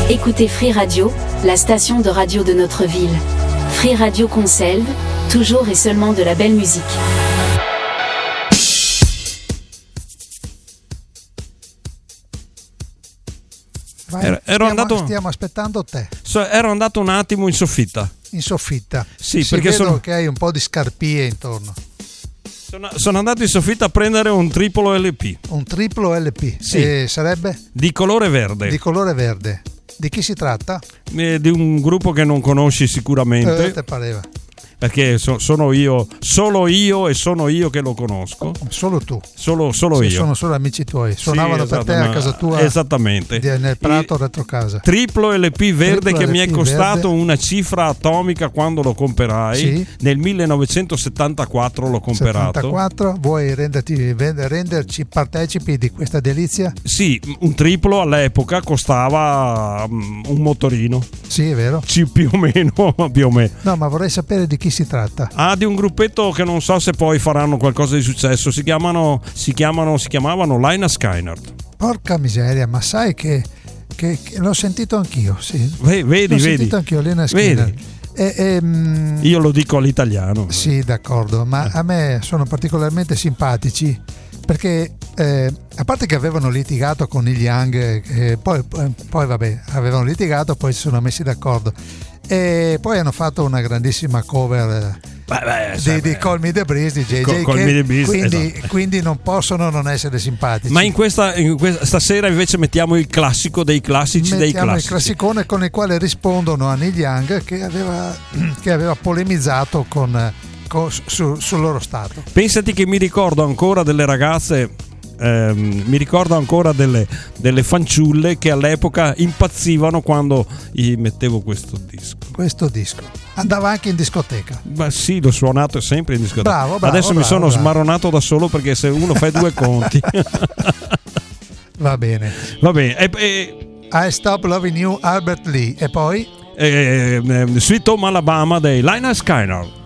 Écoutez Free Radio, la station de radio de notre ville. Free Radio Conselve, toujours et seulement de la belle musique. Stiamo aspettando te. Ero andato un attimo in soffitta. In soffitta. Sì, si perché vedo che hai un po' di scarpie intorno. Sono andato in soffitta a prendere un triplo LP. Un triplo LP? Sì. E sarebbe? Di colore verde. Di colore verde. Di chi si tratta? Di un gruppo che non conosci sicuramente. Te pareva. Perché sono io, solo io, e sono io che lo conosco. Solo tu? Solo io. Sono solo amici tuoi. Suonavano per te a casa tua? Esattamente. Nel prato retro casa. Triplo LP verde che mi è costato verde. una cifra atomica quando lo comperai. Sì. Nel 1974 l'ho comperato. 74, vuoi renderci partecipi di questa delizia? Sì, un triplo all'epoca costava un motorino. Sì, è vero. Più o meno. No, ma vorrei sapere di chi si tratta. Di un gruppetto che non so se poi faranno qualcosa di successo. Si chiamavano Lynyrd Skynyrd. Porca miseria, ma sai che l'ho sentito anch'io, sì. Vedi. Sentito anch'io, Lynyrd Skynyrd. Io lo dico all'italiano. Sì, d'accordo, ma a me sono particolarmente simpatici perché a parte che avevano litigato con Neil Young, poi vabbè, avevano litigato, poi si sono messi d'accordo e poi hanno fatto una grandissima cover di Call Me The Breeze di JJ, quindi non possono non essere simpatici. Ma in questa stasera invece mettiamo il classico dei classici dei classici, il classicone con il quale rispondono a Neil Young che aveva polemizzato sul loro stato. Pensati che mi ricordo ancora delle ragazze, mi ricordo ancora delle fanciulle che all'epoca impazzivano quando gli mettevo questo disco. Andava anche in discoteca? Ma sì, l'ho suonato sempre in discoteca. Bravo, adesso mi sono smaronato da solo, perché se uno fa due conti va bene. I Stop Loving You, Albert Lee, e poi Sweet Home Alabama dei Lynyrd Skynyrd.